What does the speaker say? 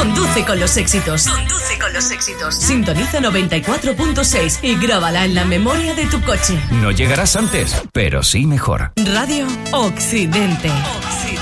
Conduce con los éxitos. Conduce con los éxitos. Sintoniza 94.6 y grábala en la memoria de tu coche. No llegarás antes, pero sí mejor. Radio Occidente.